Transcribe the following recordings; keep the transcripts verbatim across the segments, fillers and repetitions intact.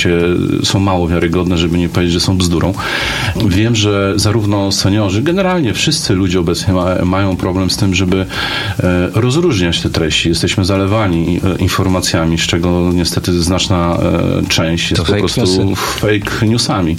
rzeczywiście są mało wiarygodne, żeby nie powiedzieć, że są bzdurą. Wiem, że zarówno seniorzy, generalnie wszyscy ludzie obecnie ma, mają problem z tym, żeby e, rozróżniać te treści. Jesteśmy zalewani e, informacjami, z czego niestety znaczna e, część jest to po prostu newsy. fake newsami.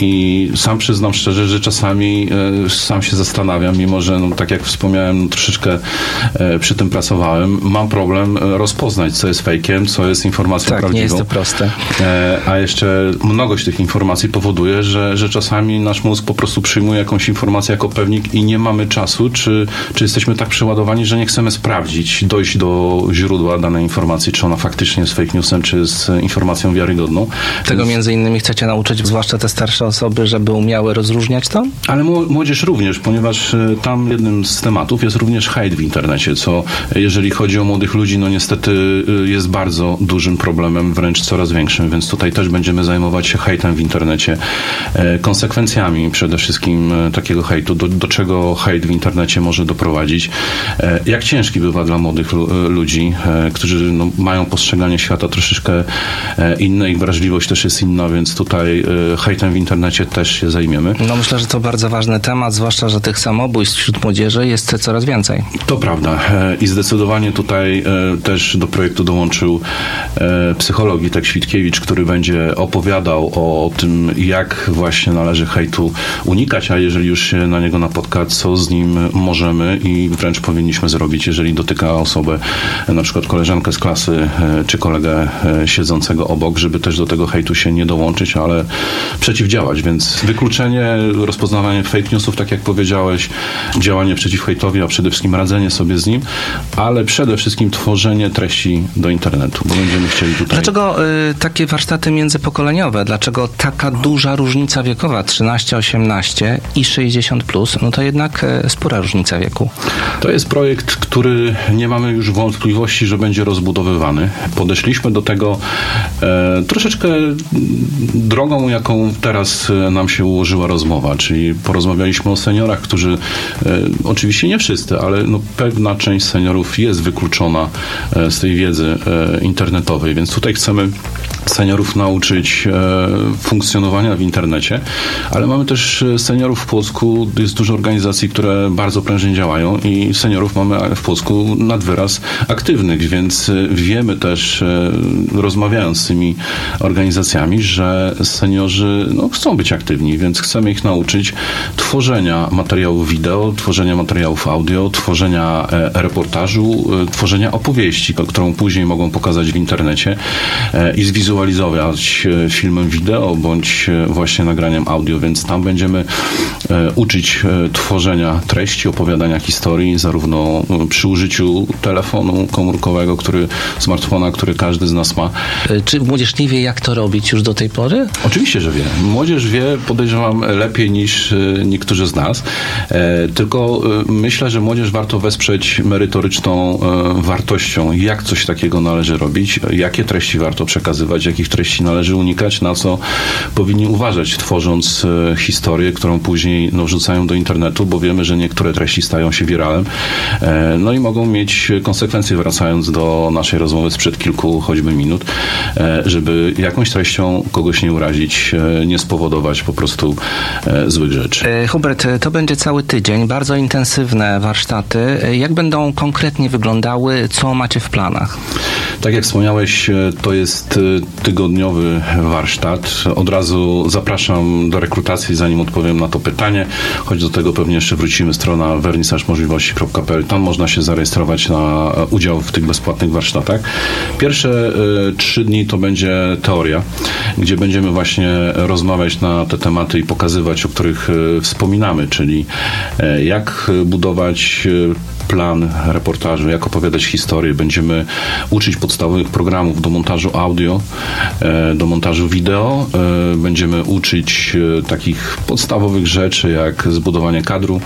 I sam przyznam szczerze, że czasami e, sam się zastanawiam, mimo że, no, tak jak wspomniałem, no, troszeczkę e, przy tym pracowałem, mam problem rozpoznać, co jest fejkiem, co jest informacją tak, prawdziwą. Nie jest to proste. E, a jeszcze mnogość tych informacji powoduje, że, że czasami nasz mózg po prostu przyjmuje jakąś informację jako pewnik i nie mamy czasu, czy, czy jesteśmy tak przeładowani, że nie chcemy sprawdzić, dojść do źródła danej informacji, czy ona faktycznie jest fake newsem, czy jest informacją wiarygodną. Tego Więc... między innymi chcecie nauczyć, zwłaszcza te starsze osoby, żeby umiały rozróżniać to? Ale młodzież również, ponieważ tam jednym z tematów jest również hejt w internecie, co jeżeli chodzi o młodych ludzi, no niestety jest bardzo dużym problemem, wręcz coraz większym, więc tutaj też będziemy zajmować się hejtem w internecie, konsekwencjami przede wszystkim takiego hejtu, do, do czego hejt w internecie może doprowadzić, jak ciężki bywa dla młodych ludzi, którzy no, mają postrzeganie świata troszeczkę inne, ich wrażliwość też jest inna, więc tutaj hejtem w internecie też się zajmiemy. No myślę, że to bardzo ważny temat, zwłaszcza, że tych samobójstw wśród młodzieży jest coraz więcej. To prawda i zdecydowanie tutaj też do projektu dołączył psycholog Witek Świtkiewicz, który będzie opowiadał o tym, jak właśnie należy hejtu unikać, a jeżeli już się na niego napotka, co z nim możemy i wręcz powinniśmy zrobić, jeżeli dotyka osobę, na przykład koleżankę z klasy, czy kolegę siedzącego obok, żeby też do tego hejtu się nie dołączyć, ale przeciwdziałać, więc wykluczenie, rozpoznawanie fake newsów, tak jak powiedziałeś, działanie przeciw hejtowi, a przede wszystkim radzenie sobie z nim, ale przede wszystkim tworzenie treści do internetu, bo będziemy chcieli tutaj... Dlaczego y, takie warsztaty międzypokoleniowe? Dlaczego taka duża różnica wiekowa, trzynaście osiemnaście i sześćdziesiąt plus? No to jednak y, spora różnica wieku. To jest projekt, który nie mamy już wątpliwości, że będzie rozbudowywany. Podeszliśmy do tego e, troszeczkę drogą, jaką teraz nam się ułożyła rozmowa, czyli porozmawialiśmy o seniorach, którzy e, oczywiście nie wszyscy, ale no, pewna część seniorów jest wykluczona e, z tej wiedzy e, internetowej, więc tutaj chcemy seniorów nauczyć e, funkcjonowania w internecie, ale mamy też seniorów w Płocku, jest dużo organizacji, które bardzo prężnie działają i seniorów mamy w Płocku nad wyraz aktywnych, więc wiemy też, e, rozmawiając z tymi organizacjami, że seniorzy no, chcą być aktywni, więc chcemy ich nauczyć tworzenia materiałów wideo, tworzenia materiałów audio, tworzenia e, reportażu, e, tworzenia opowieści, którą później mogą pokazać w internecie e, i zwizualizować filmem wideo, bądź właśnie nagraniem audio, więc tam będziemy e, uczyć e, tworzenia treści, opowiadania historii, zarówno przy użyciu telefonu komórkowego, który, smartfona, który każdy z nas ma. Czy młodzież nie wie, jak to robić już do tej pory? Oczywiście, że wie. Młodzież wie, podejrzewam, lepiej niż e, niektórzy z nas, e, tylko e, myślę, że młodzież warto wesprzeć merytoryczną e, wartością, jak coś takiego należy robić, jakie treści warto przekazywać, jakich treści należy unikać, na co powinni uważać, tworząc e, historię, którą później no, wrzucają do internetu, bo wiemy, że niektóre treści stają się wiralem, e, no i mogą mieć konsekwencje, wracając do naszej rozmowy sprzed kilku choćby minut, e, żeby jakąś treścią kogoś nie urazić, e, nie spowodować po prostu e, złych rzeczy. Hubert, to będzie cały tydzień, bardzo intensywne warsztaty. Jak będą konkretnie wyglądały? Co macie w planach? Tak jak wspomniałeś, to jest tygodniowy warsztat. Od razu zapraszam do rekrutacji, zanim odpowiem na to pytanie, choć do tego pewnie jeszcze wrócimy, strona wernisaż możliwości kropka p l. Tam można się zarejestrować na udział w tych bezpłatnych warsztatach. Pierwsze y, trzy dni to będzie teoria, gdzie będziemy właśnie rozmawiać na te tematy i pokazywać, o których y, wspominamy, czyli y, jak budować y, plan reportażu, jak opowiadać historię. Będziemy uczyć podstawowych programów do montażu audio, do montażu wideo. Będziemy uczyć takich podstawowych rzeczy, jak zbudowanie kadru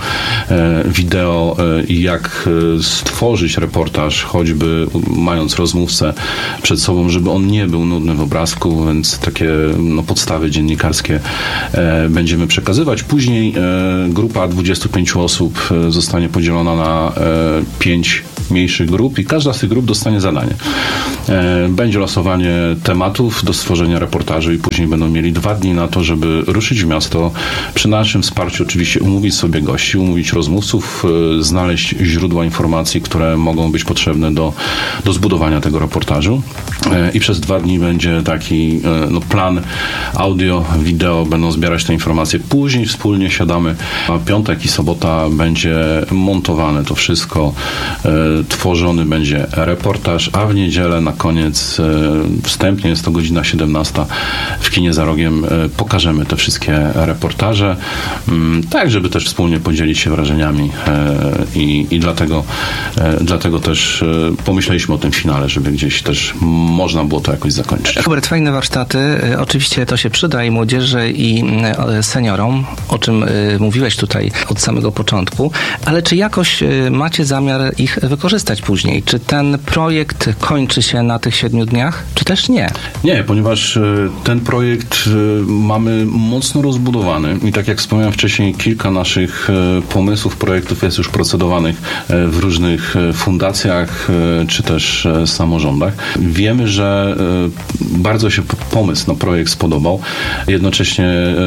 wideo i jak stworzyć reportaż, choćby mając rozmówcę przed sobą, żeby on nie był nudny w obrazku, więc takie no, podstawy dziennikarskie będziemy przekazywać. Później grupa dwudziestu pięciu osób zostanie podzielona na pięć mniejszych grup i każda z tych grup dostanie zadanie. Będzie losowanie tematów do stworzenia reportaży i później będą mieli dwa dni na to, żeby ruszyć w miasto. Przy naszym wsparciu oczywiście umówić sobie gości, umówić rozmówców, znaleźć źródła informacji, które mogą być potrzebne do, do zbudowania tego reportażu. I przez dwa dni będzie taki no, plan audio, wideo, będą zbierać te informacje. Później wspólnie siadamy. A piątek i sobota będzie montowane to wszystko. Tworzony będzie reportaż, a w niedzielę na koniec wstępnie, jest to godzina siedemnasta, w kinie za rogiem pokażemy te wszystkie reportaże, tak żeby też wspólnie podzielić się wrażeniami i, i dlatego, dlatego też pomyśleliśmy o tym finale, żeby gdzieś też można było to jakoś zakończyć. Hubert, fajne warsztaty, oczywiście to się przyda i młodzieży i seniorom, o czym mówiłeś tutaj od samego początku, ale czy jakoś macie zamiar ich wykorzystać później? Czy ten projekt kończy się na tych siedmiu dniach, czy też nie? Nie, ponieważ ten projekt mamy mocno rozbudowany i tak jak wspomniałem wcześniej, kilka naszych pomysłów, projektów jest już procedowanych w różnych fundacjach czy też samorządach. Wiemy, że bardzo się pomysł na projekt spodobał. Jednocześnie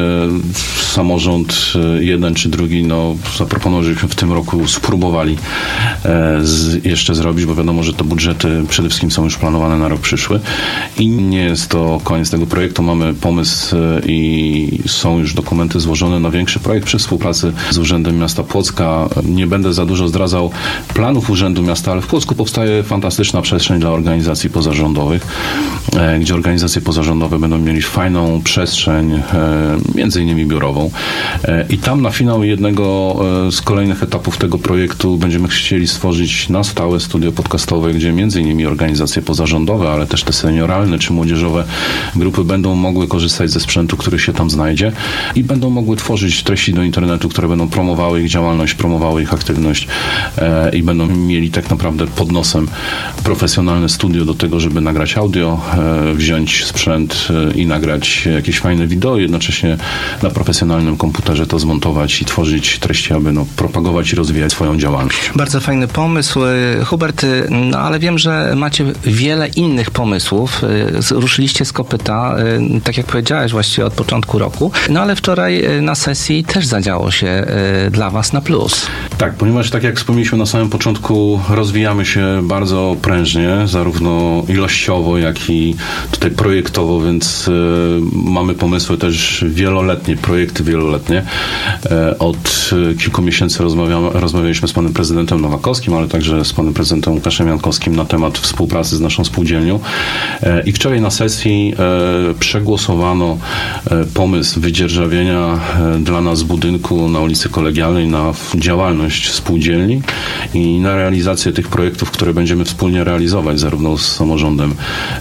samorząd jeden czy drugi no, zaproponował, żebyśmy w tym roku spróbowali z, jeszcze zrobić, bo wiadomo, że te budżety przede wszystkim są już planowane na rok przyszły i nie jest to koniec tego projektu. Mamy pomysł i są już dokumenty złożone na większy projekt przy współpracy z Urzędem Miasta Płocka. Nie będę za dużo zdradzał planów Urzędu Miasta, ale w Płocku powstaje fantastyczna przestrzeń dla organizacji pozarządowych, gdzie organizacje pozarządowe będą mieli fajną przestrzeń, między innymi biurową. I tam na finał jednego z kolejnych etapów tego projektu będziemy chcieli stworzyć na stałe studio podcastowe, gdzie między innymi organizacje pozarządowe, ale też te senioralne czy młodzieżowe grupy będą mogły korzystać ze sprzętu, który się tam znajdzie i będą mogły tworzyć treści do internetu, które będą promowały ich działalność, promowały ich aktywność e, i będą mieli tak naprawdę pod nosem profesjonalne studio do tego, żeby nagrać audio, e, wziąć sprzęt e, i nagrać jakieś fajne wideo, jednocześnie na profesjonalnym komputerze to zmontować i tworzyć treści, aby no, propagować i rozwijać swoją działalność. Bardzo fajny pomysł. Hubert, no ale wiem, że macie wiele innych pomysłów. Ruszyliście z kopyta, tak jak powiedziałeś, właściwie od początku roku. No ale wczoraj na sesji też zadziało się dla was na plus. Tak, ponieważ tak jak wspomnieliśmy na samym początku, rozwijamy się bardzo prężnie, zarówno ilościowo, jak i tutaj projektowo, więc mamy pomysły też wieloletnie, projekty wieloletnie. Od kilku miesięcy rozmawiamy, rozmawialiśmy z panem prezydentem Nowakowskim, ale także z panem prezydentem Łukaszem Jankowskim na temat współpracy z naszą spółdzielnią. I wczoraj na sesji przegłosowano pomysł wydzierżawienia dla nas budynku na ulicy Kolegialnej na działalność spółdzielni i na realizację tych projektów, które będziemy wspólnie realizować, zarówno z samorządem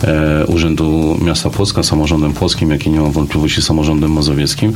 Urzędu Miasta Płocka, samorządem płockim, jak i nie mam wątpliwości samorządem mazowieckim.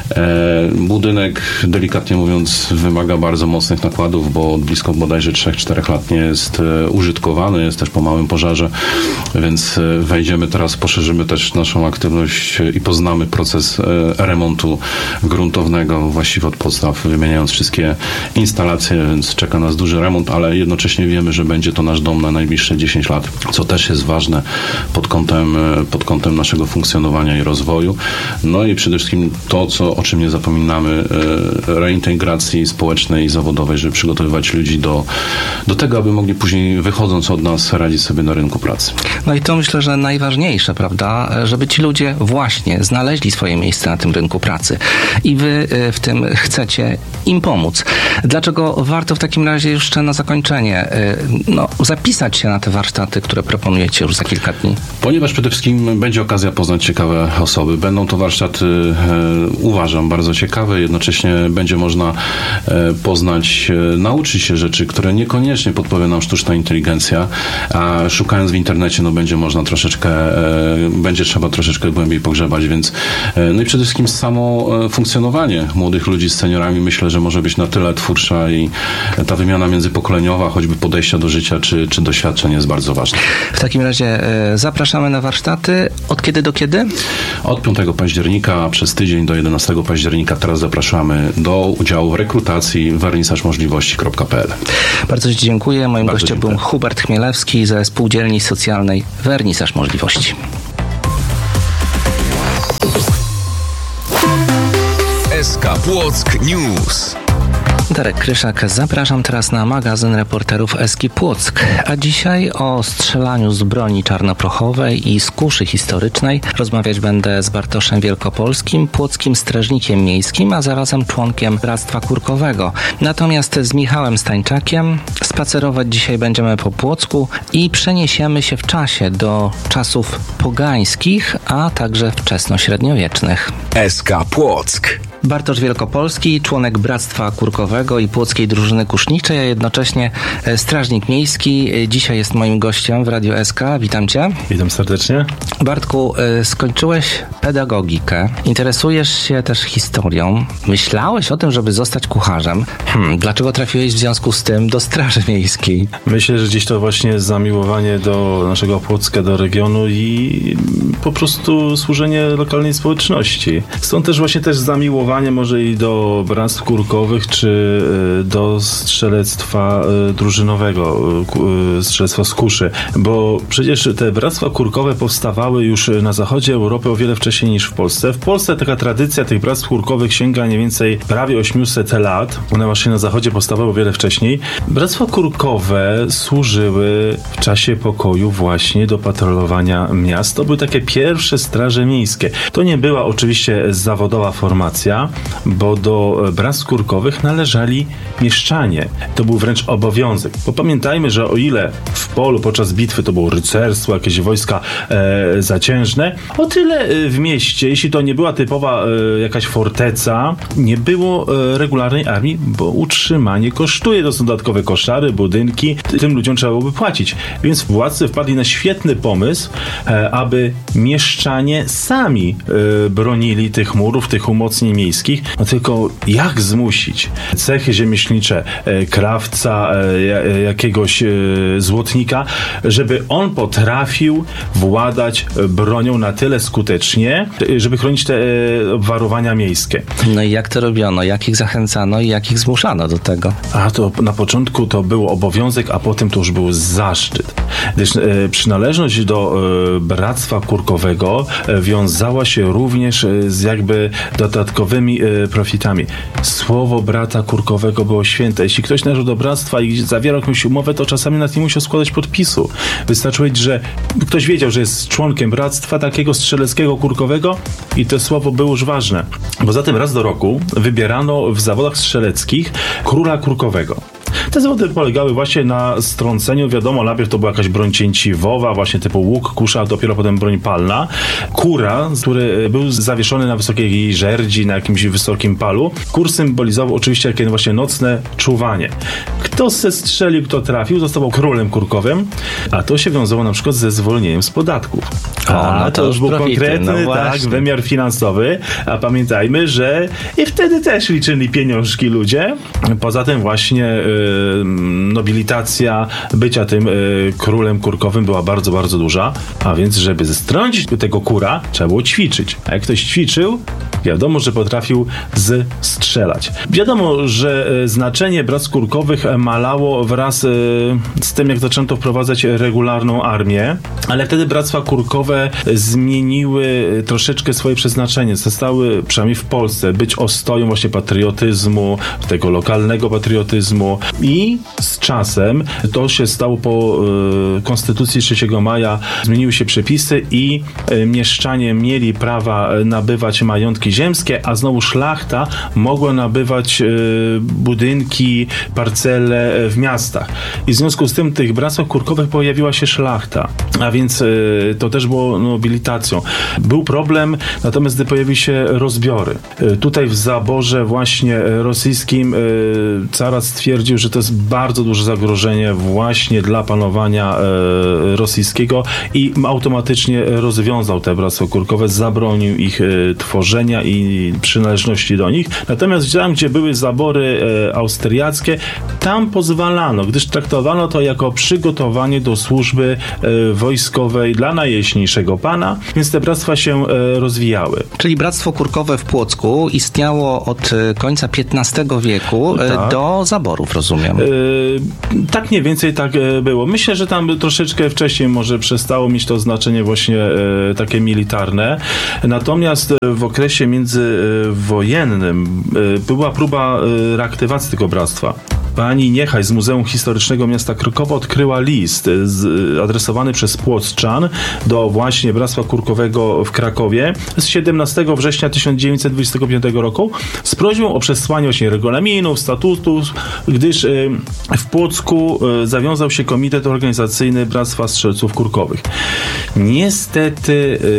Budynek, delikatnie mówiąc, wymaga bardzo mocnych nakładów, bo od blisko bodajże trzech czterech lat nie jest użytkowany, jest też po małym pożarze, więc wejdziemy teraz, poszerzymy też naszą aktywność i poznamy proces remontu gruntownego właściwie od podstaw, wymieniając wszystkie instalacje, więc czeka nas duży remont, ale jednocześnie wiemy, że będzie to nasz dom na najbliższe dziesięć lat, co też jest ważne pod kątem, pod kątem naszego funkcjonowania i rozwoju. No i przede wszystkim to, co, o czym nie zapominamy, reintegracji społecznej i zawodowej, żeby przygotowywać ludzi do, do tego, aby mogli później, wychodząc od nas, radzić sobie na rynku pracy. No i to myślę, że najważniejsze, prawda, żeby ci ludzie właśnie znaleźli swoje miejsce na tym rynku pracy i wy w tym chcecie im pomóc. Dlaczego warto w takim razie jeszcze na zakończenie no, zapisać się na te warsztaty, które proponujecie już za kilka dni? Ponieważ przede wszystkim będzie okazja poznać ciekawe osoby. Będą to warsztaty, e, uważam, bardzo ciekawe. Jednocześnie będzie można e, poznać, e, nauczyć się rzeczy, które niekoniecznie podpowie nam sztuczna inteligencja, a szukając w internecie, no będzie można troszeczkę, e, będzie trzeba troszeczkę głębiej pogrzebać, więc e, no i przede wszystkim samo e, funkcjonowanie młodych ludzi z seniorami myślę, że może być na tyle twórcza i ta wymiana międzypokoleniowa, choćby podejścia do życia czy, czy doświadczeń jest bardzo ważna. W takim razie e, zapraszamy na warsztaty. Od kiedy do kiedy? Od piątego października przez tydzień do jedenastego października. Teraz zapraszamy do udziału w rekrutacji wernisaż możliwości kropka kropka p l. Bardzo Ci dziękuję. Moim Bardzo gościem dziękuję. był Hubert Chmielewski ze Spółdzielni Socjalnej Wernisaż Możliwości. S K Płock News. Darek Kryszak, zapraszam teraz na magazyn reporterów Eski Płock. A dzisiaj o strzelaniu z broni czarnoprochowej i z kuszy historycznej rozmawiać będę z Bartoszem Wielkopolskim, płockim strażnikiem miejskim, a zarazem członkiem Bractwa Kurkowego. Natomiast z Michałem Stańczakiem spacerować dzisiaj będziemy po Płocku i przeniesiemy się w czasie do czasów pogańskich, a także wczesnośredniowiecznych. S K Płock. Bartosz Wielkopolski, członek Bractwa Kurkowego i Płockiej Drużyny Kuszniczej, a jednocześnie strażnik miejski. Dzisiaj jest moim gościem w Radiu S K. Witam Cię. Witam serdecznie. Bartku, skończyłeś pedagogikę, interesujesz się też historią, myślałeś o tym, żeby zostać kucharzem. Hmm, dlaczego trafiłeś w związku z tym do Straży Miejskiej? Myślę, że gdzieś to właśnie zamiłowanie do naszego Płocka, do regionu i po prostu służenie lokalnej społeczności. Stąd też właśnie też zamiłowanie może i do bractw kurkowych, czy do strzelectwa drużynowego, strzelectwa z kuszy, bo przecież te bractwa kurkowe powstawały już na zachodzie Europy o wiele wcześniej niż w Polsce. W Polsce taka tradycja tych bractw kurkowych sięga mniej więcej prawie osiemset lat. One właśnie na zachodzie powstawały o wiele wcześniej. Bractwa kurkowe służyły w czasie pokoju właśnie do patrolowania miast. To były takie pierwsze straże miejskie. To nie była oczywiście zawodowa formacja, bo do bractw kurkowych należeli mieszczanie. To był wręcz obowiązek. Bo pamiętajmy, że o ile w polu podczas bitwy to było rycerstwo, jakieś wojska e, zaciężne, o tyle w mieście, jeśli to nie była typowa e, jakaś forteca, nie było e, regularnej armii, bo utrzymanie kosztuje. To są dodatkowe koszary, budynki. Tym ludziom trzeba byłoby płacić. Więc władcy wpadli na świetny pomysł, e, aby mieszczanie sami e, bronili tych murów, tych umocnień miejskich. No tylko jak zmusić cechy rzemieślnicze, e, krawca, e, jakiegoś e, złotnika, żeby on potrafił władać bronią na tyle skutecznie, żeby chronić te e, obwarowania miejskie. No i jak to robiono? Jak ich zachęcano i jak ich zmuszano do tego? A to na początku to był obowiązek, a potem to już był zaszczyt. Gdyż e, przynależność do e, Bractwa Kurkowego e, wiązała się również e, z jakby dodatkowymi e, profitami. Słowo brata kurkowego było święte. Jeśli ktoś należał do bractwa i zawierał jakąś umowę, to czasami nawet nie musiał składać podpisu. Wystarczyło powiedzieć, że ktoś wiedział, że jest członkiem bractwa takiego strzeleckiego kurkowego i to słowo było już ważne. Poza tym raz do roku wybierano w zawodach strzeleckich króla kurkowego. Te zawody polegały właśnie na strąceniu, wiadomo, najpierw to była jakaś broń cięciwowa, właśnie typu łuk, kusza, a dopiero potem broń palna. Kura, który był zawieszony na wysokiej żerdzi, na jakimś wysokim palu. Kur symbolizował oczywiście jakieś właśnie nocne czuwanie. Kto zestrzelił, kto trafił, został królem kurkowym, a to się wiązało na przykład ze zwolnieniem z podatków. A, o, no to, to już był profity, konkretny no tak, wymiar finansowy, a pamiętajmy, że i wtedy też liczyli pieniążki ludzie. Poza tym właśnie y, nobilitacja bycia tym y, królem kurkowym była bardzo, bardzo duża, a więc żeby zestrącić tego kura, trzeba było ćwiczyć. A jak ktoś ćwiczył, wiadomo, że potrafił zstrzelać. Wiadomo, że y, znaczenie bractw kurkowych malało wraz y, z tym, jak zaczęto wprowadzać regularną armię, ale wtedy bractwa kurkowe zmieniły troszeczkę swoje przeznaczenie. Zostały, przynajmniej w Polsce, być ostoją właśnie patriotyzmu, tego lokalnego patriotyzmu i z czasem to się stało po y, Konstytucji trzeciego maja, zmieniły się przepisy i y, mieszczanie mieli prawa nabywać majątki ziemskie, a znowu szlachta mogła nabywać y, budynki, parcele w miastach. I w związku z tym w tych bractwach kurkowych pojawiła się szlachta, a więc y, to też było nobilitacją. Był problem, natomiast gdy pojawiły się rozbiory. Y, tutaj w zaborze właśnie rosyjskim y, carat stwierdził, że to jest bardzo duże zagrożenie właśnie dla panowania y, rosyjskiego i automatycznie rozwiązał te bractwa kurkowe, zabronił ich y, tworzenia i przynależności do nich. Natomiast tam, gdzie były zabory y, austriackie, tam pozwalano, gdyż traktowano to jako przygotowanie do służby y, wojskowej dla najjaśniejszego pana, więc te bractwa się y, rozwijały. Czyli Bractwo Kurkowe w Płocku istniało od końca piętnastego wieku Tak. do zaborów, rozumiem. rozumiem. Yy, tak mniej więcej tak było. Myślę, że tam troszeczkę wcześniej może przestało mieć to znaczenie właśnie yy, takie militarne. Natomiast w okresie międzywojennym yy, była próba yy, reaktywacji tego bractwa. Pani Niechaj z Muzeum Historycznego Miasta Krakowa odkryła list z, adresowany przez płockczan do właśnie Bractwa Kurkowego w Krakowie z siedemnastego września tysiąc dziewięćset dwudziestego piątego roku z prośbą o przesłanie właśnie regulaminów, statutów, gdyż y, w Płocku y, zawiązał się Komitet Organizacyjny Bractwa Strzelców Kurkowych. Niestety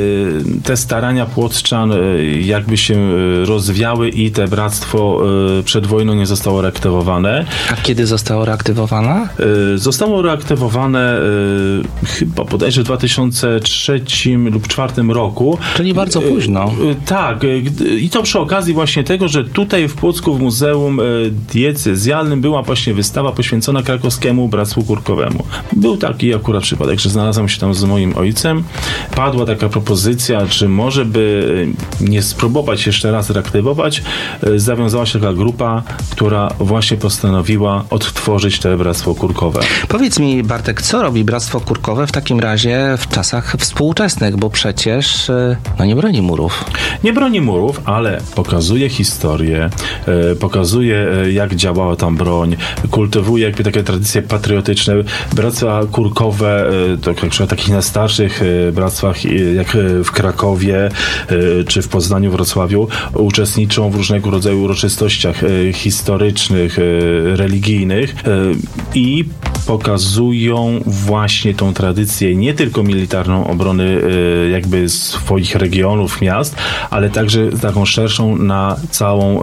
y, te starania płockczan y, jakby się y, rozwiały i te bractwo y, przed wojną nie zostało reaktywowane. A kiedy zostało reaktywowane? Y, zostało reaktywowane y, chyba bodajże w dwa tysiące trzecim lub dwa tysiące czwartym roku. Czyli bardzo późno. Y, y, tak. Y, I to przy okazji właśnie tego, że tutaj w Płocku w Muzeum y, Diecezjalnym była właśnie wystawa poświęcona krakowskiemu Bractwu Kurkowemu. Był taki akurat przypadek, że znalazłem się tam z moim ojcem. Padła taka propozycja, czy może by nie spróbować jeszcze raz reaktywować. Y, zawiązała się taka grupa, która właśnie postanowiła odtworzyć te Bractwo Kurkowe. Powiedz mi, Bartek, co robi Bractwo Kurkowe w takim razie w czasach współczesnych, bo przecież no nie broni murów. Nie broni murów, ale pokazuje historię, e, pokazuje e, jak działała tam broń, kultywuje jakby takie tradycje patriotyczne. Bractwa Kurkowe, e, to jak przy takich najstarszych e, bractwach, e, jak w Krakowie e, czy w Poznaniu, Wrocławiu, uczestniczą w różnego rodzaju uroczystościach e, historycznych, e, religijnych e, i pokazują właśnie tą tradycję nie tylko militarną obrony e, jakby swoich regionów, miast, ale także taką szerszą na całą,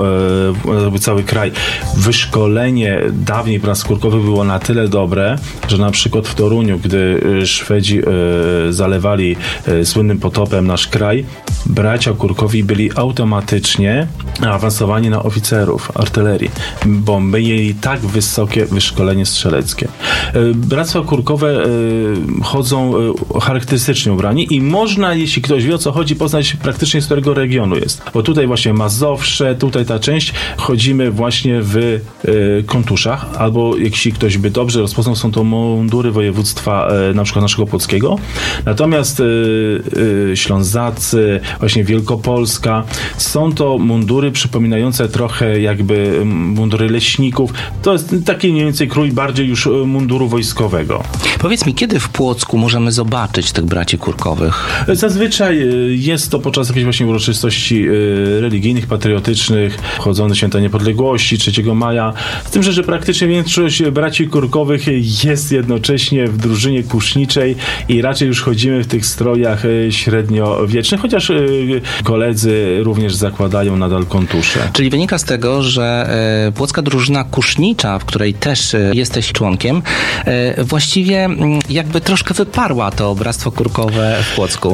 e, cały kraj. Wyszkolenie dawniej Bractw Kurkowych było na tyle dobre, że na przykład w Toruniu, gdy Szwedzi e, zalewali e, słynnym potopem nasz kraj, bracia Kurkowi byli automatycznie awansowani na oficerów artylerii, bo mieli tak wysokie wyszkolenie strzeleckie. E, Bractwa Kurkowe e, chodzą e, charakterystycznie ubrani i można, jeśli ktoś wie, o co chodzi, poznać praktycznie z którego regionu jest. Bo tutaj właśnie Mazowsze, tutaj ta część, chodzimy właśnie w y, kontuszach, albo jeśli ktoś by dobrze rozpoznał, są to mundury województwa y, na przykład naszego płockiego. Natomiast y, y, Ślązacy, właśnie Wielkopolska, są to mundury przypominające trochę jakby mundury leśników. To jest taki mniej więcej krój bardziej już munduru wojskowego. Powiedz mi, kiedy w Płocku możemy zobaczyć tych braci Kurkowych? Zazwyczaj jest to podczas jakichś właśnie uroczystości religijnych, patriotycznych, chodzące święta niepodległości, trzeciego maja. Z tym, że, że praktycznie większość braci Kurkowych jest jednocześnie w drużynie kuszniczej i raczej już chodzimy w tych strojach średniowiecznych, chociaż koledzy również zakładają nadal kontusze. Czyli wynika z tego, że płocka drużyna kusznicza, w której też jesteś członkiem, właściwie jakby troszkę wyparła to Bractwo Kurkowe w Płocku.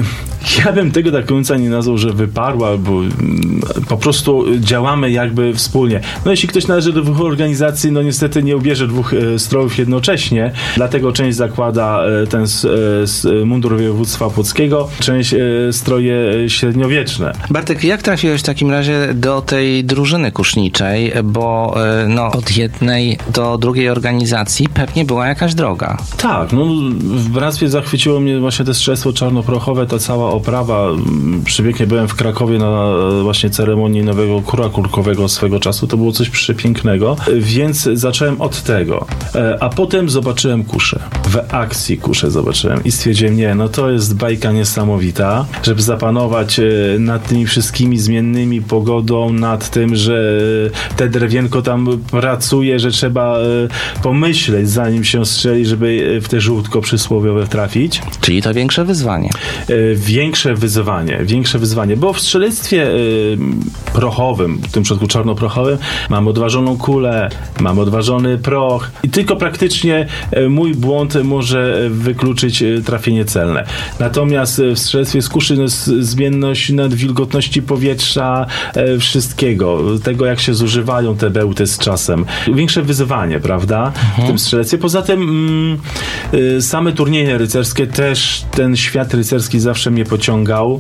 Ja bym tego tak końca nie nazwał, że wyparła, bo po prostu działamy jakby wspólnie. No jeśli ktoś należy do dwóch organizacji, no niestety nie ubierze dwóch e, strojów jednocześnie, dlatego część zakłada e, ten e, mundur województwa płockiego, część e, stroje średniowieczne. Bartek, jak trafiłeś w takim razie do tej drużyny kuszniczej, bo e, no, od jednej do drugiej organizacji pewnie była jakaś droga. Tak, no w bractwie zachwyciło mnie właśnie to strzelstwo czarnoprochowe, ta cała oprawa. Przepięknie byłem w Krakowie na właśnie ceremonii nowego kura kurkowego swego czasu. To było coś przepięknego, więc zacząłem od tego. A potem zobaczyłem kuszę. W akcji kuszę zobaczyłem i stwierdziłem, nie, no to jest bajka niesamowita, żeby zapanować nad tymi wszystkimi zmiennymi pogodą, nad tym, że te drewienko tam pracuje, że trzeba pomyśleć, zanim się strzeli, żeby w te żółtko przysłowiowe trafić. Czyli to większe wyzwanie. Większe wyzwanie, większe wyzwanie, bo w strzelectwie y, prochowym, w tym przypadku czarnoprochowym, mamy odważoną kulę, mamy odważony proch i tylko praktycznie y, mój błąd może wykluczyć y, trafienie celne. Natomiast y, w strzelectwie z kuszy no, zmienność nad wilgotności powietrza, y, wszystkiego, tego jak się zużywają te bełty z czasem. Większe wyzwanie, prawda? Mhm. W tym strzelectwie. Poza tym y, y, same turnieje rycerskie też, ten świat rycerski zawsze mnie pociągał.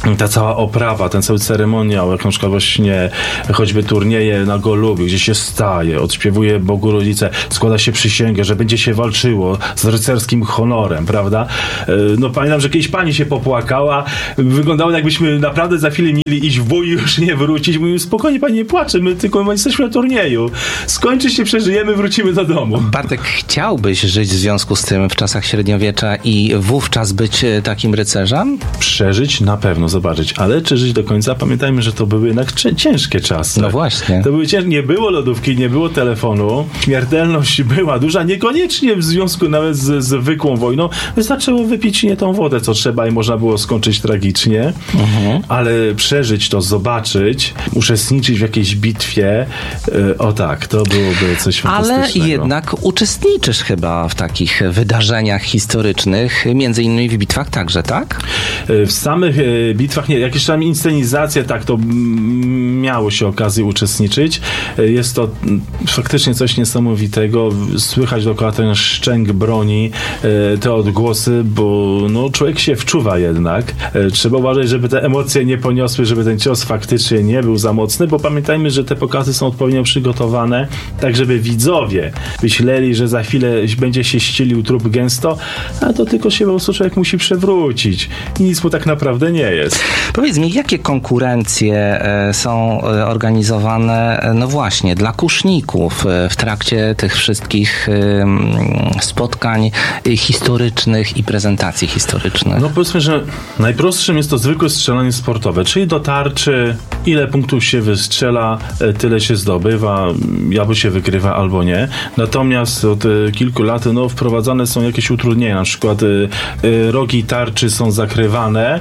ta cała oprawa, ten cały ceremoniał, jak na przykład właśnie choćby turnieje na Golubiu, gdzie się staje, odśpiewuje Bogu Rodzice, składa się przysięgę, że będzie się walczyło z rycerskim honorem, prawda? No pamiętam, że kiedyś pani się popłakała, wyglądało jakbyśmy naprawdę za chwilę mieli iść w bój i już nie wrócić. Mówimy, spokojnie, pani nie płacze, my tylko jesteśmy na turnieju. Skończy się, przeżyjemy, wrócimy do domu. Bartek, chciałbyś żyć w związku z tym w czasach średniowiecza i wówczas być takim rycerzem? Przeżyć na pewno, zobaczyć, ale czy żyć do końca? Pamiętajmy, że to były jednak ciężkie czasy. No właśnie. To były ciężkie, nie było lodówki, nie było telefonu, śmiertelność była duża, niekoniecznie w związku nawet z zwykłą wojną. Wystarczyło wypić nie tą wodę, co trzeba i można było skończyć tragicznie, mhm. ale przeżyć to, zobaczyć, uczestniczyć w jakiejś bitwie, yy, o tak, to byłoby coś fantastycznego. Ale jednak uczestniczysz chyba w takich wydarzeniach historycznych, między innymi w bitwach także, tak? Yy, w samych yy, bitwach nie, jakieś tam inscenizacje, tak, to m- miało się okazję uczestniczyć. Yy, jest to m, faktycznie coś niesamowitego. Słychać dookoła ten szczęk broni, yy, te odgłosy, bo no, człowiek się wczuwa jednak. Yy, trzeba uważać, żeby te emocje nie poniosły, żeby ten cios faktycznie nie był za mocny, bo pamiętajmy, że te pokazy są odpowiednio przygotowane, tak żeby widzowie myśleli, że za chwilę będzie się ścielił trup gęsto, a to tylko się po prostu człowiek musi przewrócić. I nic mu tak naprawdę nie jest. Powiedz mi, jakie konkurencje e, są e, organizowane, e, no właśnie, dla kuszników e, w trakcie tych wszystkich e, spotkań e, historycznych i prezentacji historycznych? No powiedzmy, że najprostszym jest to zwykłe strzelanie sportowe, czyli do tarczy, ile punktów się wystrzela, e, tyle się zdobywa, albo się wygrywa, albo nie. Natomiast od e, kilku lat no, wprowadzane są jakieś utrudnienia, na przykład e, e, rogi tarczy są zakrywane,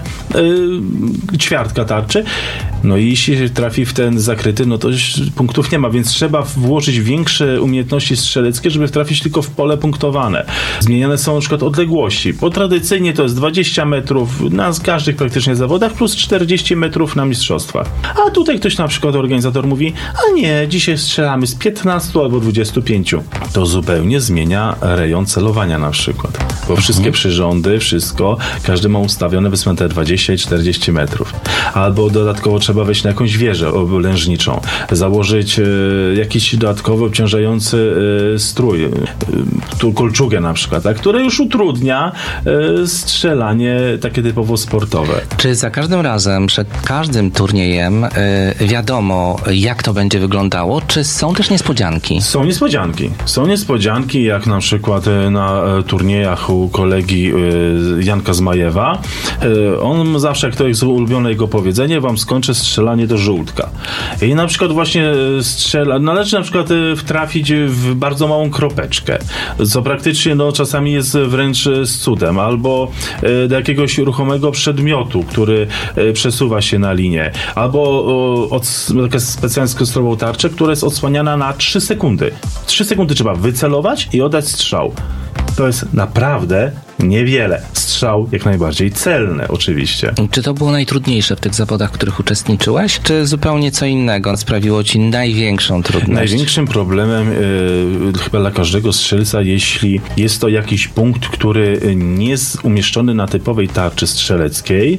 e, ćwiartka tarczy, no i jeśli się trafi w ten zakryty, no to już punktów nie ma, więc trzeba włożyć większe umiejętności strzeleckie, żeby trafić tylko w pole punktowane. Zmieniane są na przykład odległości, bo tradycyjnie to jest dwadzieścia metrów na każdych praktycznie zawodach plus czterdzieści metrów na mistrzostwach. A tutaj ktoś na przykład organizator mówi, a nie, dzisiaj strzelamy z piętnastu albo dwudziestu pięciu. To zupełnie zmienia rejon celowania na przykład, bo wszystkie mhm. przyrządy, wszystko, każdy ma ustawione wysłane te dwadzieścia i czterdzieści metrów. Albo dodatkowo trzeba wejść na jakąś wieżę oblężniczą, założyć e, jakiś dodatkowy obciążający e, strój, e, tu kolczugę na przykład, tak, które już utrudnia e, strzelanie takie typowo sportowe. Czy za każdym razem, przed każdym turniejem e, wiadomo, jak to będzie wyglądało, czy są też niespodzianki? Są niespodzianki. Są niespodzianki, jak na przykład na e, turniejach u kolegi e, Janka Zmajewa. E, on zawsze, jak to jest ulubione jego powiedzenie, wam skończę strzelanie do żółtka. I na przykład właśnie strzela, należy na przykład wtrafić w bardzo małą kropeczkę, co praktycznie no, czasami jest wręcz z cudem, albo do jakiegoś ruchomego przedmiotu, który przesuwa się na linię, albo od, taka specjalnie skonstruowaną tarczę, która jest odsłaniana na trzy sekundy. trzy sekundy trzeba wycelować i oddać strzał. To jest naprawdę niewiele. Strzał jak najbardziej celny, oczywiście. Czy to było najtrudniejsze w tych zawodach, w których uczestniczyłeś, czy zupełnie co innego sprawiło ci największą trudność? Największym problemem yy, chyba dla każdego strzelca, jeśli jest to jakiś punkt, który nie jest umieszczony na typowej tarczy strzeleckiej,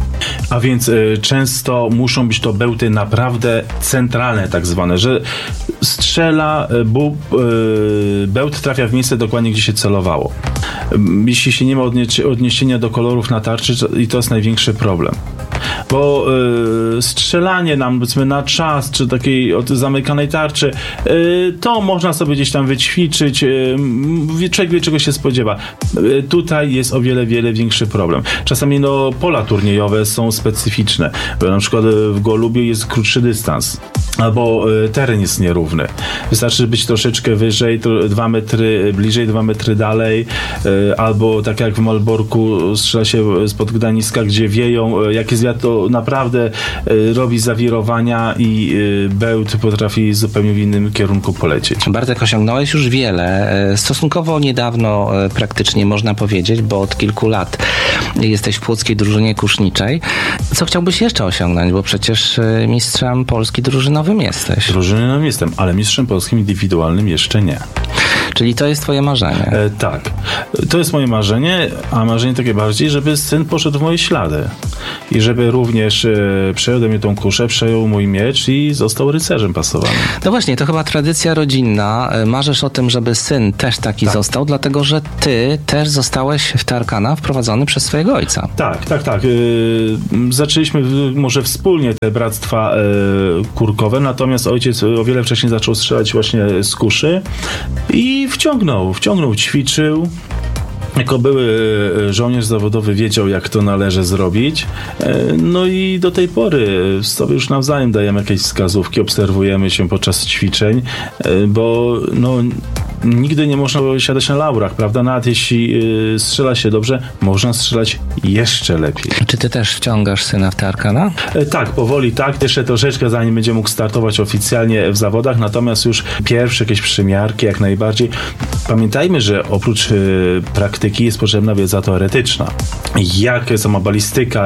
a więc y, często muszą być to bełty naprawdę centralne, tak zwane, że strzela, bu, y, bełt trafia w miejsce dokładnie, gdzie się celowało. Jeśli się nie ma odnie- odniesienia do kolorów na tarczy, to, i to jest największy problem. Bo y, strzelanie nam, powiedzmy, na czas, czy takiej od zamykanej tarczy, y, to można sobie gdzieś tam wyćwiczyć, y, człowiek wie, czego się spodziewa. Y, tutaj jest o wiele, wiele większy problem. Czasami no, pola turniejowe są specyficzne, bo na przykład w Golubiu jest krótszy dystans, albo y, teren jest nierówny. Wystarczy być troszeczkę wyżej, dwa metry bliżej, dwa metry dalej, y, albo tak jak w Malborku strzela się spod Gdańska, gdzie wieją, y, jak jest wiatr, to naprawdę y, robi zawirowania i y, bełt potrafi zupełnie w innym kierunku polecieć. Bartek, osiągnąłeś już wiele. Stosunkowo niedawno praktycznie można powiedzieć, bo od kilku lat jesteś w płockiej drużynie kuszniczej. Co chciałbyś jeszcze osiągnąć? Bo przecież mistrzem Polski drużynowym jesteś. Drużynowym jestem, ale mistrzem polskim indywidualnym jeszcze nie. Czyli to jest twoje marzenie. E, tak. To jest moje marzenie, a marzenie takie bardziej, żeby syn poszedł w moje ślady. I żeby również e, przejął do mnie tą kuszę, przejął mój miecz i został rycerzem pasowanym. No właśnie, to chyba tradycja rodzinna. Marzysz o tym, żeby syn też taki tak. został, dlatego że ty też zostałeś w te arkana wprowadzony przez swojego ojca. Tak, tak, tak. Yy, zaczęliśmy w, może wspólnie te bractwa yy, kurkowe, natomiast ojciec o wiele wcześniej zaczął strzelać właśnie z kuszy i wciągnął, wciągnął, ćwiczył. Jako były żołnierz zawodowy wiedział, jak to należy zrobić. No i do tej pory sobie już nawzajem dajemy jakieś wskazówki, obserwujemy się podczas ćwiczeń, bo no, nigdy nie można siadać na laurach, prawda? Nawet jeśli strzela się dobrze, można strzelać jeszcze lepiej. Czy ty też wciągasz syna w te arkana? Tak, powoli tak. Jeszcze troszeczkę, zanim będzie mógł startować oficjalnie w zawodach, natomiast już pierwsze jakieś przymiarki jak najbardziej. Pamiętajmy, że oprócz praktyki jest potrzebna wiedza teoretyczna. Jak sama balistyka,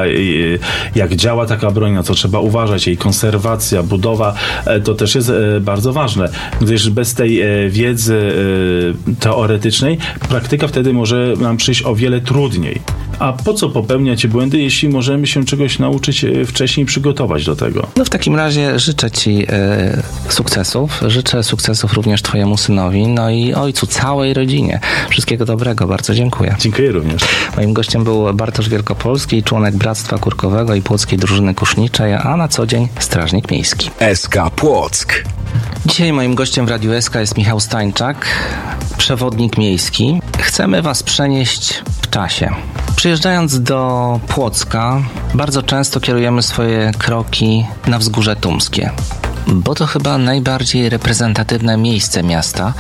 jak działa taka broń, na co trzeba uważać, jej konserwacja, budowa, to też jest bardzo ważne, gdyż bez tej wiedzy teoretycznej praktyka wtedy może nam przyjść o wiele trudniej. A po co popełniać błędy, jeśli możemy się czegoś nauczyć wcześniej, przygotować do tego? No w takim razie życzę ci e, sukcesów. Życzę sukcesów również twojemu synowi, no i ojcu, całej rodzinie. Wszystkiego dobrego. Bardzo dziękuję. Dziękuję również. Moim gościem był Bartosz Wielkopolski, członek Bractwa Kurkowego i Płockiej Drużyny Kuszniczej, a na co dzień strażnik miejski. S K Płock. Dzisiaj moim gościem w Radiu S K jest Michał Stańczak, przewodnik miejski. Chcemy was przenieść w czasie. Przyjeżdżając do Płocka, bardzo często kierujemy swoje kroki na Wzgórze Tumskie, bo to chyba najbardziej reprezentatywne miejsce miasta.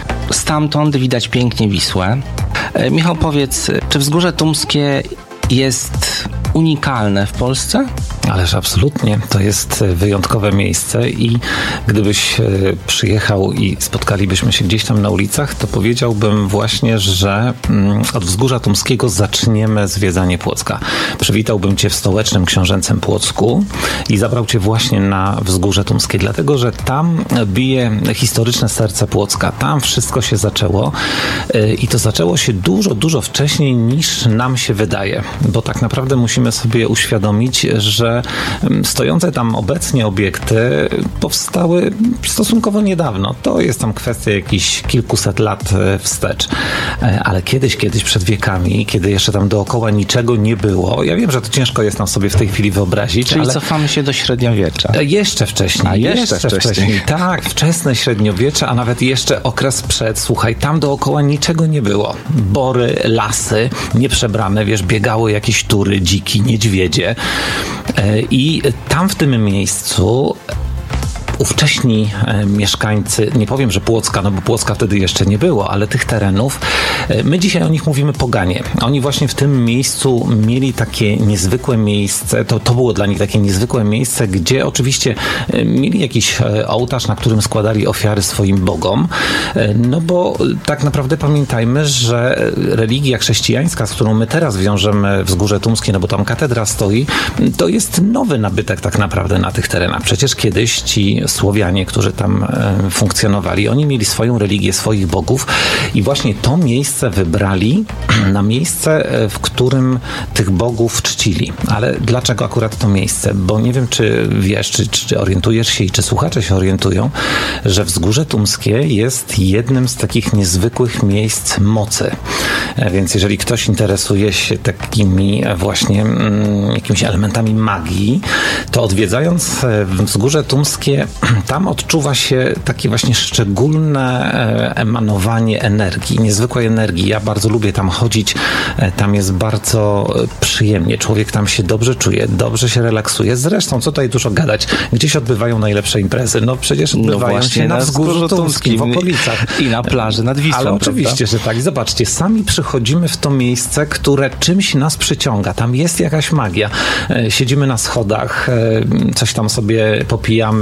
Stamtąd widać pięknie Wisłę. E, Michał, powiedz, czy Wzgórze Tumskie jest unikalne w Polsce? Ależ absolutnie. To jest wyjątkowe miejsce i gdybyś przyjechał i spotkalibyśmy się gdzieś tam na ulicach, to powiedziałbym właśnie, że od Wzgórza Tumskiego zaczniemy zwiedzanie Płocka. Przywitałbym cię w stołecznym książęcym Płocku i zabrał cię właśnie na Wzgórze Tumskie, dlatego że tam bije historyczne serce Płocka. Tam wszystko się zaczęło i to zaczęło się dużo, dużo wcześniej niż nam się wydaje, bo tak naprawdę musimy sobie uświadomić, że stojące tam obecnie obiekty powstały stosunkowo niedawno. To jest tam kwestia jakichś kilkuset lat wstecz. Ale kiedyś, kiedyś przed wiekami, kiedy jeszcze tam dookoła niczego nie było, ja wiem, że to ciężko jest nam sobie w tej chwili wyobrazić. Czyli ale cofamy się do średniowiecza. Jeszcze wcześniej. A jeszcze, jeszcze wcześniej. wcześniej. Tak, wczesne średniowiecze, a nawet jeszcze okres przed. Słuchaj, tam dookoła niczego nie było. Bory, lasy, nieprzebrane, wiesz, biegały jakieś tury, dziki, niedźwiedzie. I tam w tym miejscu ówcześni e, mieszkańcy, nie powiem, że Płocka, no bo Płocka wtedy jeszcze nie było, ale tych terenów, e, my dzisiaj o nich mówimy poganie. Oni właśnie w tym miejscu mieli takie niezwykłe miejsce, to, to było dla nich takie niezwykłe miejsce, gdzie oczywiście e, mieli jakiś e, ołtarz, na którym składali ofiary swoim bogom, e, no bo tak naprawdę pamiętajmy, że religia chrześcijańska, z którą my teraz wiążemy Wzgórze Tumskie, no bo tam katedra stoi, to jest nowy nabytek tak naprawdę na tych terenach. Przecież kiedyś ci Słowianie, którzy tam e, funkcjonowali, oni mieli swoją religię, swoich bogów i właśnie to miejsce wybrali na miejsce, w którym tych bogów czcili. Ale dlaczego akurat to miejsce? Bo nie wiem, czy wiesz, czy, czy orientujesz się i czy słuchacze się orientują, że Wzgórze Tumskie jest jednym z takich niezwykłych miejsc mocy. E, więc jeżeli ktoś interesuje się takimi właśnie mm, jakimiś elementami magii, to odwiedzając Wzgórze Tumskie, tam odczuwa się takie właśnie szczególne emanowanie energii, niezwykłej energii. Ja bardzo lubię tam chodzić, tam jest bardzo przyjemnie. Człowiek tam się dobrze czuje, dobrze się relaksuje. Zresztą, co tutaj dużo gadać, gdzieś odbywają najlepsze imprezy. No przecież odbywają no się na Wzgórzu Tumskim, w okolicach. I na plaży nad Wisłą. Ale oczywiście, prawda? że tak. I zobaczcie, sami przychodzimy w to miejsce, które czymś nas przyciąga. Tam jest jakaś magia. Siedzimy na schodach, coś tam sobie popijamy, spotykamy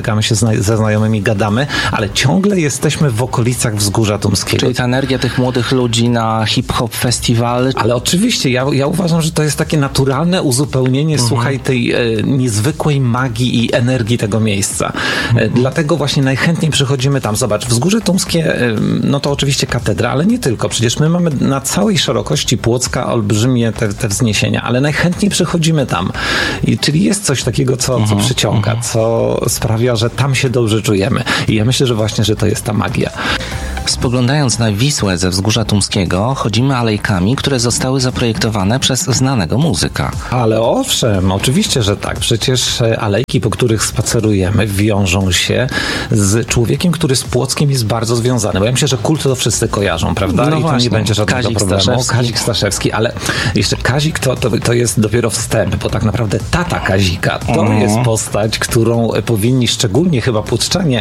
spotykamy się zna- ze znajomymi, gadamy, ale ciągle jesteśmy w okolicach Wzgórza Tumskiego. Czyli ta energia tych młodych ludzi na hip-hop festiwal. Ale oczywiście, ja, ja uważam, że to jest takie naturalne uzupełnienie, mhm. słuchaj, tej e, niezwykłej magii i energii tego miejsca. Mhm. E, dlatego właśnie najchętniej przychodzimy tam. Zobacz, Wzgórze Tumskie, e, no to oczywiście katedra, ale nie tylko. Przecież my mamy na całej szerokości Płocka olbrzymie te, te wzniesienia, ale najchętniej przychodzimy tam. I, czyli jest coś takiego, co, mhm. co przyciąga, mhm. co sprawia, że tam się dobrze czujemy. I ja myślę, że właśnie, że to jest ta magia. Spoglądając na Wisłę ze Wzgórza Tumskiego, chodzimy alejkami, które zostały zaprojektowane przez znanego muzyka. Ale owszem, oczywiście, że tak. Przecież alejki, po których spacerujemy, wiążą się z człowiekiem, który z Płockiem jest bardzo związany. Bo ja myślę, że kult to wszyscy kojarzą, prawda? No I właśnie. tu nie będzie żadnego Kazik problemu. Staszewski. Kazik Staszewski, ale jeszcze Kazik to, to, to jest dopiero wstęp, bo tak naprawdę tata Kazika to mm. jest postać, którą powinni szczególnie chyba płocczanie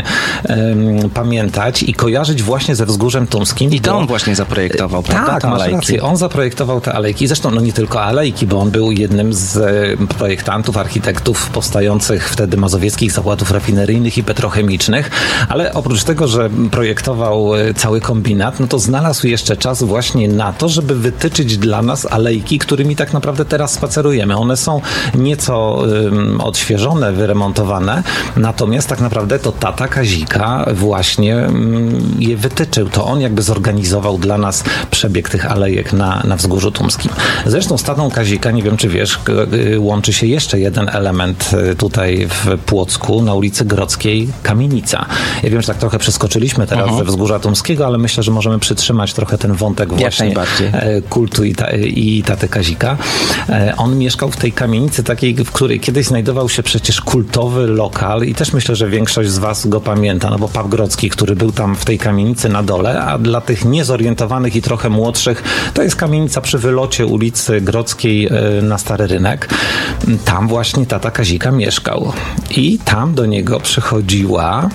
um, pamiętać i kojarzyć właśnie ze Wzgórzem Tumskim. I to bo... on właśnie zaprojektował, prawda? Tak, te masz alejki. rację. On zaprojektował te alejki. Zresztą no nie tylko alejki, bo on był jednym z projektantów, architektów powstających wtedy mazowieckich zakładów rafineryjnych i petrochemicznych, ale oprócz tego, że projektował cały kombinat, no to znalazł jeszcze czas właśnie na to, żeby wytyczyć dla nas alejki, którymi tak naprawdę teraz spacerujemy. One są nieco um, odświeżone, wyremontowane, natomiast tak naprawdę to tata Kazika właśnie um, je wytyczył. To on jakby zorganizował dla nas przebieg tych alejek na, na Wzgórzu Tumskim. Zresztą z tatą Kazika, nie wiem czy wiesz, łączy się jeszcze jeden element tutaj w Płocku, na ulicy Grodzkiej, kamienica. Ja wiem, że tak trochę przeskoczyliśmy teraz uh-huh. ze Wzgórza Tumskiego, ale myślę, że możemy przytrzymać trochę ten wątek właśnie kultu i, ta, i taty Kazika. On mieszkał w tej kamienicy takiej, w której kiedyś znajdował się przecież kultowy lokal i też myślę, że większość z was go pamięta, no bo Pub Grodzki, który był tam w tej kamienicy na dole, a dla tych niezorientowanych i trochę młodszych, to jest kamienica przy wylocie ulicy Grodzkiej na Stary Rynek. Tam właśnie tata Kazika mieszkał. I tam do niego przychodziła,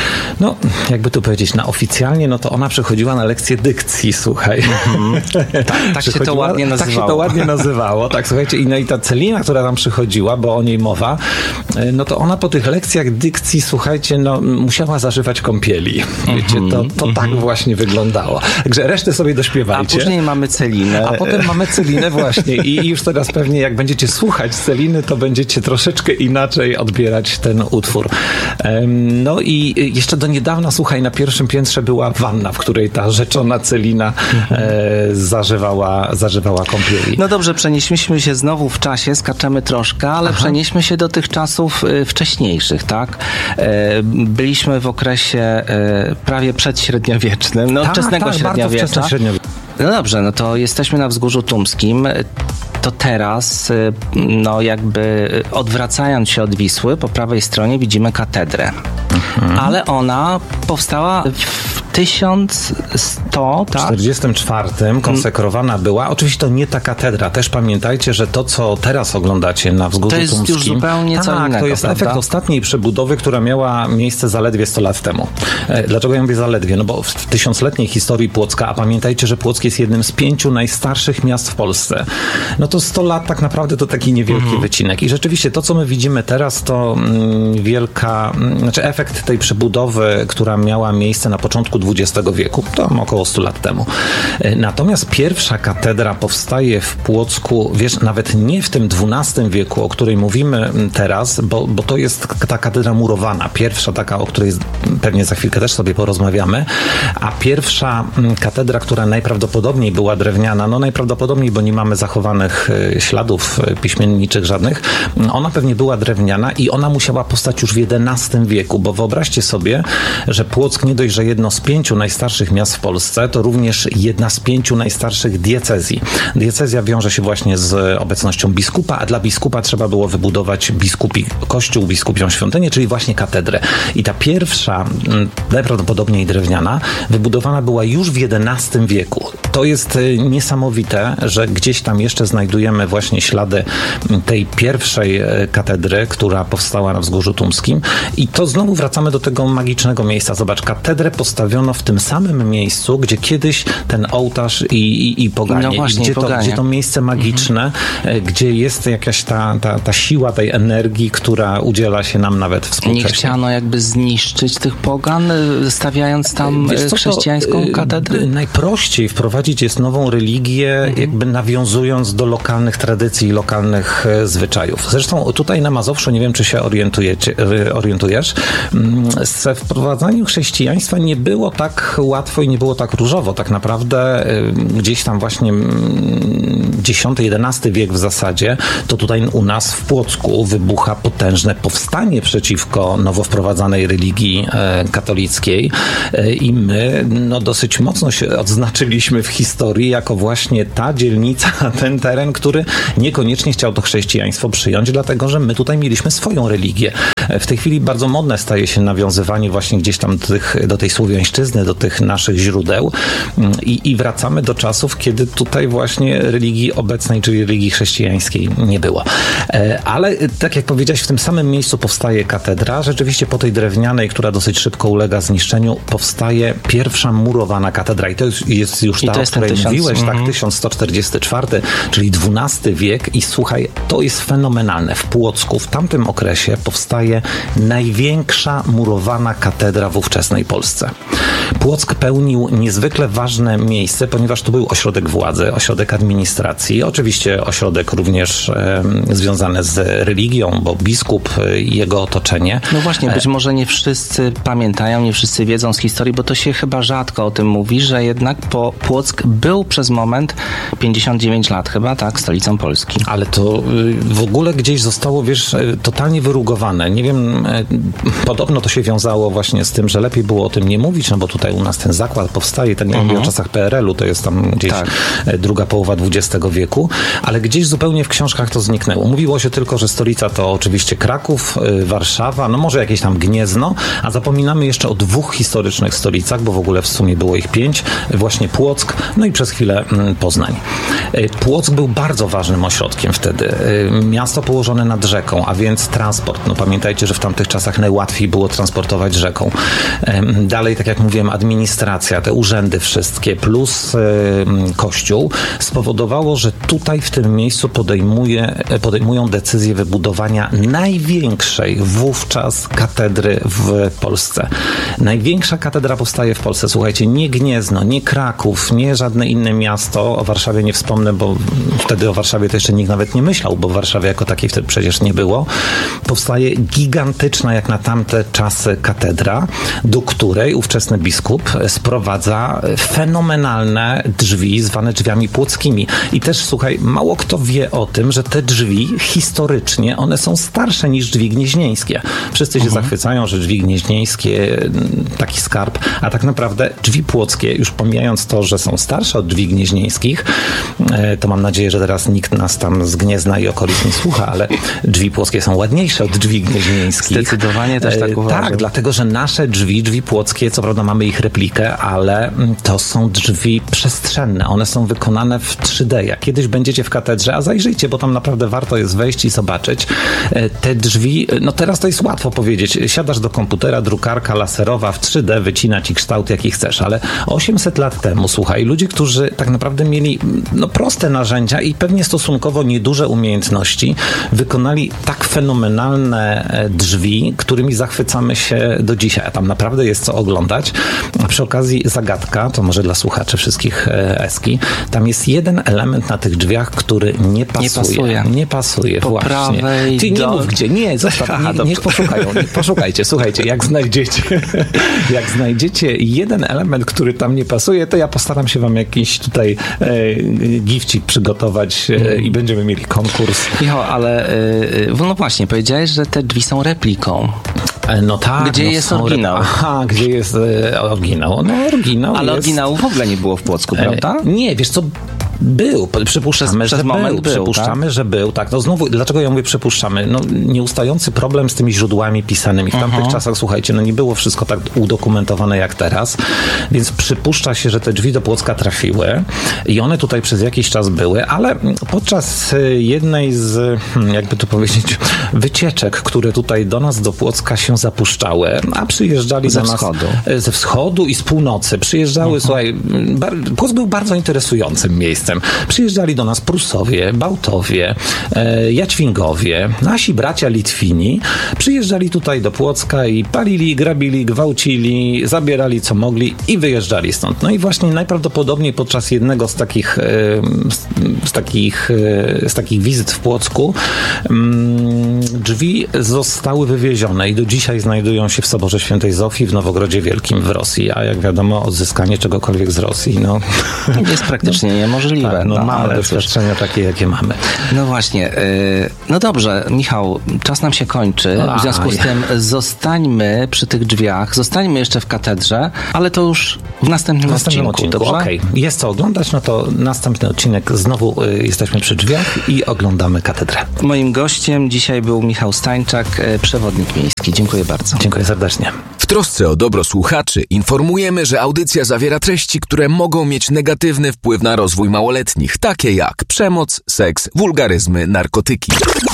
no jakby tu powiedzieć, na oficjalnie, no to ona przychodziła na lekcję dykcji, słuchaj. Mm-hmm. tak, tak się to ładnie nazywało. Tak się to ładnie nazywało, tak, słuchajcie. I, no i ta Celina, która tam przychodziła, bo o niej mowa, no to ona po tych lekcjach dykcji, słuchajcie, no musiała zażywać kąpieli. Wiecie, to, to mm-hmm. tak właśnie wyglądało. Także resztę sobie dośpiewajcie. A później mamy Celinę. A potem mamy Celinę właśnie i już teraz pewnie jak będziecie słuchać Celiny, to będziecie troszeczkę inaczej odbierać ten utwór. No i jeszcze do niedawna, słuchaj, na pierwszym piętrze była wanna, w której ta rzeczona Celina e, zażywała, zażywała kąpieli. No dobrze, przenieśmy się znowu w czasie, skaczemy troszkę, ale Aha. przenieśmy się do tych czasów y, wcześniejszych, tak? E, byliśmy w okresie e, prawie przedśredniowiecznym, no tak, wczesnego tak, średniowiecza. No dobrze, no to jesteśmy na Wzgórzu Tumskim. To teraz, no jakby odwracając się od Wisły, po prawej stronie widzimy katedrę. Mhm. Ale ona powstała w tysiąc sto, tak? W czterdziestym czwartym konsekrowana była. Oczywiście to nie ta katedra. Też pamiętajcie, że to, co teraz oglądacie na Wzgórzu Tumskim... To jest już zupełnie tak, co innego, to jest prawda? efekt ostatniej przebudowy, która miała miejsce zaledwie sto lat temu. Dlaczego ja mówię zaledwie? No bo w tysiącletniej historii Płocka, a pamiętajcie, że Płock jest jednym z pięciu najstarszych miast w Polsce. No to sto lat tak naprawdę to taki niewielki mhm. wycinek. I rzeczywiście to, co my widzimy teraz, to mm, wielka... Mm, znaczy efekt tej przebudowy, która miała miejsce na początku dwudziestego wieku, to około stu lat temu. Natomiast pierwsza katedra powstaje w Płocku, wiesz, nawet nie w tym dwunastym wieku, o której mówimy teraz, bo, bo to jest ta katedra murowana. Pierwsza taka, o której pewnie za chwilkę też sobie porozmawiamy, a pierwsza katedra, która najprawdopodobniej była drewniana, no najprawdopodobniej, bo nie mamy zachowanych śladów piśmienniczych żadnych, ona pewnie była drewniana i ona musiała powstać już w jedenastym wieku, bo wyobraźcie sobie, że Płock nie dość, że jedno z pięciu najstarszych miast w Polsce, to również jedna z pięciu najstarszych diecezji. Diecezja wiąże się właśnie z obecnością biskupa, a dla biskupa trzeba było wybudować biskupi kościół, biskupią świątynię, czyli właśnie katedrę. I ta pierwsza, najprawdopodobniej drewniana, wybudowana była już w jedenastym wieku. To jest niesamowite, że gdzieś tam jeszcze znajdujemy właśnie ślady tej pierwszej katedry, która powstała na Wzgórzu Tumskim. I to znowu wracamy do tego magicznego miejsca. Zobacz, katedrę postawiono w tym samym miejscu, gdzie kiedyś ten ołtarz i, i, i poganie. No właśnie, gdzie, poganie. To, gdzie to miejsce magiczne, mhm. gdzie jest jakaś ta, ta, ta siła tej energii, która udziela się nam nawet współcześnie. Nie chciano jakby zniszczyć tych pogan, stawiając tam Wiesz co, chrześcijańską to, katedrę? Najprościej wprowadzić jest nową religię, mhm. jakby nawiązując do lokalnych tradycji i lokalnych e, zwyczajów. Zresztą tutaj na Mazowszu, nie wiem, czy się orientujecie, orientujesz, ze wprowadzaniu chrześcijaństwa nie było tak łatwo i nie było tak różowo. Tak naprawdę e, gdzieś tam właśnie dziesiąty jedenasty wiek w zasadzie, to tutaj u nas w Płocku wybucha potężne powstanie przeciwko nowo wprowadzanej religii e, katolickiej e, i my no, dosyć mocno się odznaczyliśmy w historii jako właśnie ta dzielnica, ten teren, który niekoniecznie chciał to chrześcijaństwo przyjąć, dlatego, że my tutaj mieliśmy swoją religię. W tej chwili bardzo modne staje się nawiązywanie właśnie gdzieś tam do, tych, do tej słowiańszczyzny, do tych naszych źródeł i, i wracamy do czasów, kiedy tutaj właśnie religii obecnej, czyli religii chrześcijańskiej nie było. Ale tak jak powiedziałeś, w tym samym miejscu powstaje katedra. Rzeczywiście po tej drewnianej, która dosyć szybko ulega zniszczeniu, powstaje pierwsza murowana katedra. I to jest, jest już ta, o której tysiąc, mówiłeś, mm-hmm. tak, tysiąc sto czterdziesty czwarty, czyli dwunasty wiek. I słuchaj, to jest fenomenalne. W Płocku w tamtym okresie powstaje największa murowana katedra w ówczesnej Polsce. Płock pełnił niezwykle ważne miejsce, ponieważ to był ośrodek władzy, ośrodek administracji, oczywiście ośrodek również e, związany z religią, bo biskup i jego otoczenie. No właśnie, być może nie wszyscy pamiętają, nie wszyscy wiedzą z historii, bo to się chyba rzadko o tym mówi, że jednak po Płock był przez moment pięćdziesiąt dziewięć lat chyba, tak, stolicą Polski. Ale to w ogóle gdzieś zostało, wiesz, totalnie wyrugowane. Nie wiem, podobno to się wiązało właśnie z tym, że lepiej było o tym nie mówić, no bo tutaj u nas ten zakład powstaje, ten nie mówię uh-huh. o czasach P R L u, to jest tam gdzieś tak. druga połowa dwudziestego wieku, ale gdzieś zupełnie w książkach to zniknęło. Mówiło się tylko, że stolica to oczywiście Kraków, Warszawa, no może jakieś tam Gniezno, a zapominamy jeszcze o dwóch historycznych stolicach, bo w ogóle w sumie było ich pięć, właśnie Płock, no i przez chwilę Poznań. Płock był bardzo ważnym ośrodkiem wtedy. Miasto położone nad rzeką, a więc transport. No pamiętajcie, że w tamtych czasach najłatwiej było transportować rzeką. Dalej, tak jak mówiłem, administracja, te urzędy wszystkie, plus kościół spowodowało, że tutaj w tym miejscu podejmuje, podejmują decyzję wybudowania największej wówczas katedry w Polsce. Największa katedra powstaje w Polsce. Słuchajcie, nie Gniezno, nie Kraków, nie żadne inne miasto. O Warszawie nie wspomnę, bo wtedy o Warszawie to jeszcze nikt nawet nie myślał, bo w Warszawie jako takiej wtedy przecież nie było. Powstaje gigantyczna jak na tamte czasy katedra, do której ówczesny biskup sprowadza fenomenalne drzwi zwane drzwiami płockimi. I też, słuchaj, mało kto wie o tym, że te drzwi historycznie, one są starsze niż drzwi gnieźnieńskie. Wszyscy się uh-huh. zachwycają, że drzwi gnieźnieńskie, taki skarb, a tak naprawdę drzwi płockie, już pomijając to, że są starsze od drzwi gnieźnieńskich, to mam nadzieję, że teraz nikt nas tam z Gniezna i okolic nie słucha, ale drzwi płockie są ładniejsze od drzwi gnieźnieńskich. Zdecydowanie też tak uważam. Tak, dlatego, że nasze drzwi, drzwi płockie, co prawda mamy ich replikę, ale to są drzwi przestrzenne. One są wykonane w trzy D. Jak kiedyś będziecie w katedrze, a zajrzyjcie, bo tam naprawdę warto jest wejść i zobaczyć. Te drzwi, no teraz to jest łatwo powiedzieć. Siadasz do komputera, drukarka laserowa w trzy D wycina ci kształt, jaki chcesz, ale osiemset lat temu, słuchaj, ludzie, którzy tak naprawdę mieli no, proste narzędzia i pewnie stosunkowo nieduże umiejętności, wykonali tak fenomenalne drzwi, którymi zachwycamy się do dzisiaj. A tam naprawdę jest co oglądać. A przy okazji zagadka, to może dla słuchaczy wszystkich Eski, tam jest jeden element na tych drzwiach, który nie pasuje. Nie pasuje. Nie pasuje, po właśnie. Prawej Ty nie do... mów gdzie, nie, zostaw, Aha, nie, niech poszukają, niech poszukajcie. Słuchajcie, jak znajdziecie, jak znajdziecie jeden element, który tam nie pasuje, to ja postaram się wam jakiś tutaj e, gifcik przygotować e, i będziemy mieli konkurs. Michał, ale e, no właśnie, powiedziałeś, że te drzwi są repliką. No tak. Gdzie no jest są, oryginał? Aha, gdzie jest e, oryginał? No oryginał Ale jest... oryginału w ogóle nie było w Płocku, prawda? E, nie, wiesz co, Był, przypuszczamy, Przez- że przez moment był, był, przypuszczamy, że był, tak. No znowu, dlaczego ja mówię przypuszczamy? No nieustający problem z tymi źródłami pisanymi. W tamtych czasach, słuchajcie, no nie było wszystko tak udokumentowane jak teraz, więc przypuszcza się, że te drzwi do Płocka trafiły i one tutaj przez jakiś czas były, ale podczas jednej z, jakby to powiedzieć, wycieczek, które tutaj do nas, do Płocka się zapuszczały, a przyjeżdżali Ze do nas wschodu. ze wschodu i z północy. Przyjeżdżały, słuchaj, bar, Płock był bardzo interesującym miejscem. Przyjeżdżali do nas Prusowie, Bałtowie, e, Jaćwingowie, nasi bracia Litwini. Przyjeżdżali tutaj do Płocka i palili, grabili, gwałcili, zabierali co mogli i wyjeżdżali stąd. No i właśnie najprawdopodobniej podczas jednego z takich, e, z, z takich, e, z takich wizyt w Płocku mm, drzwi zostały wywiezione i do dzisiaj znajdują się w Soborze Świętej Zofii w Nowogrodzie Wielkim w Rosji. A jak wiadomo, odzyskanie czegokolwiek z Rosji, no... Jest praktycznie no, niemożliwe. tak, no, no, mamy ale doświadczenia cóż. takie, jakie mamy. No właśnie. Yy, no dobrze, Michał, czas nam się kończy. W związku z Aj. tym zostańmy przy tych drzwiach, zostańmy jeszcze w katedrze, ale to już w następnym, W następnym odcinku. odcinku. Dobrze? Okej, jest co oglądać, no to następny odcinek znowu y, jesteśmy przy drzwiach i oglądamy katedrę. Moim gościem dzisiaj był Michał Stańczak, yy, przewodnik miejski. Dziękuję bardzo. Dziękuję serdecznie. W trosce o dobro słuchaczy informujemy, że audycja zawiera treści, które mogą mieć negatywny wpływ na rozwój małoletnich, takie jak przemoc, seks, wulgaryzmy, narkotyki.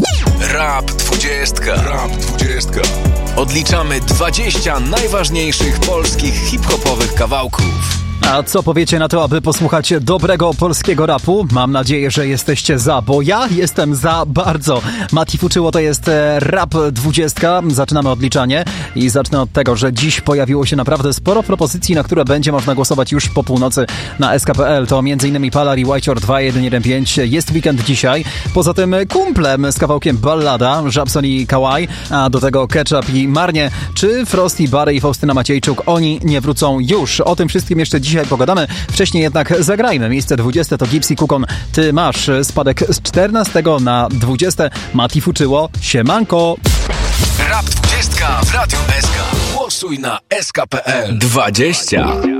Rap dwudziestka. Rap dwudziestka. Odliczamy dwadzieścia najważniejszych polskich hip-hopowych kawałków. A co powiecie na to, aby posłuchać dobrego polskiego rapu? Mam nadzieję, że jesteście za, bo ja jestem za bardzo. Mati Fuczyło to jest e, Rap dwudziestka. Zaczynamy odliczanie i zacznę od tego, że dziś pojawiło się naprawdę sporo propozycji, na które będzie można głosować już po północy na S K P L. To m.in. Palar i Whitehor dwa jeden jeden pięć. Jest weekend dzisiaj. Poza tym Kumplem z kawałkiem Ballada, Żabson i Kałaj, a do tego Ketchup i Marnie. Czy Frosty, Barry i Faustyna Maciejczuk, oni nie wrócą już. O tym wszystkim jeszcze dzisiaj pogadamy. Wcześniej jednak zagrajmy. Miejsce dwudzieste to Gipsy Kukon. Ty masz spadek z czternastego na dwudzieste. Mati Fuczyło. Siemanko. Rap dwudziestka w Radiu S K. Głosuj na S K P L dwadzieścia.